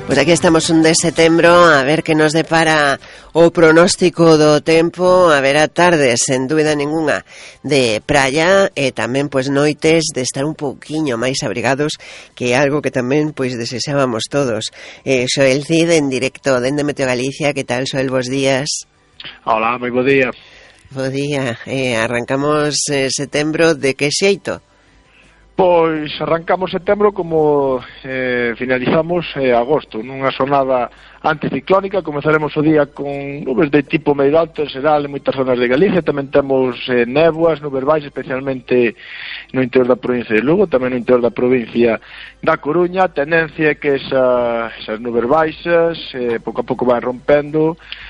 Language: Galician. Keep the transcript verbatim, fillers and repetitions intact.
Pois aquí estamos un de setembro, a ver que nos depara o pronóstico do tempo. Haberá tardes, sen dúbida ninguna, de praia e tamén pois noites de estar un pouquiño máis abrigados, que é algo que tamén pois desexábamos todos. Eh, Xoel Cid, en directo dende Meteo Galicia. Que tal, Xoel? Bos días. Hola, moi bo día. Bo día. Eh, arrancamos eh, setembro de que xeito? Pois arrancamos setembro como eh, finalizamos eh, agosto, nunha xornada anticiclónica. Comezaremos o día con nubes de tipo medio alto en xeral en moitas zonas de Galicia. Tamén temos eh, néboas, nubes baixas, especialmente no interior da provincia de Lugo, tamén no interior da provincia da Coruña. A tendencia é que esa, esas nubes baixas eh, pouco a pouco van rompendo